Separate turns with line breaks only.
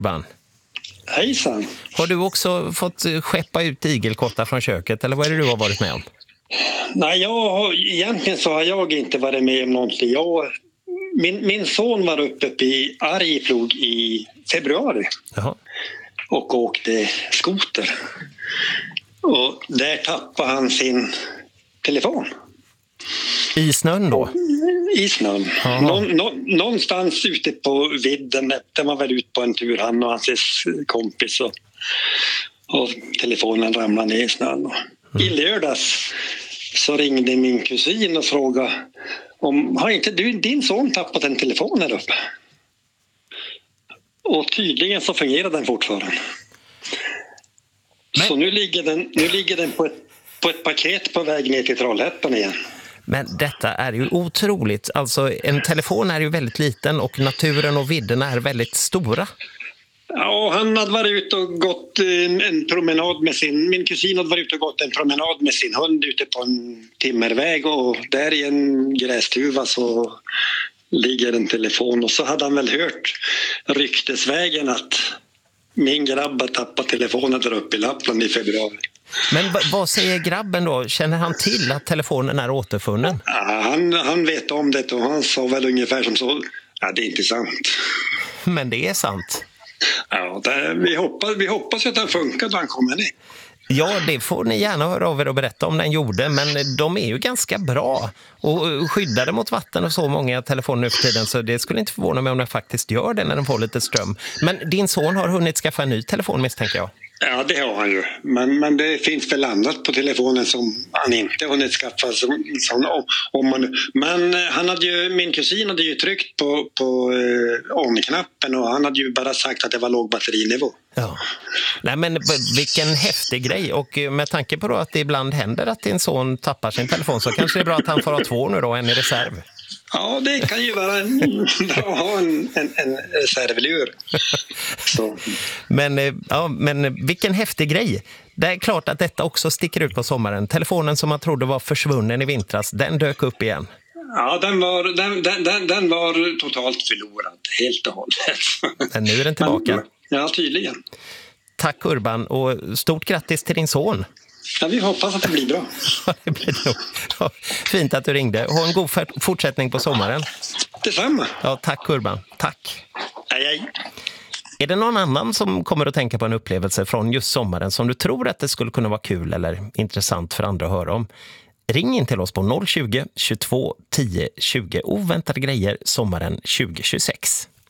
Urban.
Hejsan.
Har du också fått skeppa ut igelkottar från köket eller vad är det du har varit med om?
Nej, egentligen så har jag inte varit med om någonting. Min son var uppe i Arjeplog i februari.
Jaha.
Och åkte skoter. Och där tappade han sin telefon.
I snön då?
I snön. Någonstans ute på vidden. Den var väl ut på en tur, han och hans kompis. Och telefonen ramlade ner i snön. I lördags så ringde min kusin och frågade har inte din son tappat en telefon här uppe? Och tydligen så fungerar den fortfarande. Så nu ligger den på ett paket på väg ner till Trollhättan igen.
Men detta är ju otroligt. Alltså en telefon är ju väldigt liten och naturen och vidderna är väldigt stora.
Ja, han hade varit ute och gått en promenad med min kusin hade varit ute och gått en promenad med sin hund ute på en timmerväg och där i en grästuva så ligger en telefon och så hade han väl hört ryktesvägen att min grabb har tappat telefonen där uppe i Lappland i februari.
Men vad säger grabben då? Känner han till att telefonen är återfunnen?
Ja, han vet om det och han sa väl ungefär som så, ja det är inte sant.
Men det är sant.
Ja, vi hoppas att den funkar då han kommer ner.
Ja, det får ni gärna höra av er och berätta om den gjorde, men de är ju ganska bra och skyddade mot vatten och så många telefoner nu för tiden, så det skulle inte förvåna mig om den faktiskt gör det när den får lite ström. Men din son har hunnit skaffa en ny telefon misstänker jag.
Ja, det har han ju. Men det finns väl annat på telefonen som han inte hunnit skaffa. Men min kusin hade ju tryckt på on-knappen och han hade ju bara sagt att det var låg batterinivå.
Ja. Nej, men vilken häftig grej. Och med tanke på då att det ibland händer att din son tappar sin telefon så kanske det är bra att han får ha 2 nu då, en i reserv.
Ja, det kan ju vara bra att ha en reservlur. Så.
Men vilken häftig grej. Det är klart att detta också sticker ut på sommaren. Telefonen som man trodde var försvunnen i vintras, den dök upp igen.
Ja, den var totalt förlorad, helt och hållet.
Men nu är den tillbaka.
Ja, tydligen.
Tack Urban och stort grattis till din son.
Ja, vi hoppas att det blir bra.
Det blir nog. Ja, fint att du ringde. Ha en god fortsättning på sommaren.
Detsamma.
Ja, tack Urban. Tack.
Hej.
Är det någon annan som kommer att tänka på en upplevelse från just sommaren som du tror att det skulle kunna vara kul eller intressant för andra att höra om? Ring in till oss på 020 22 10 20. Oväntade grejer sommaren 2026.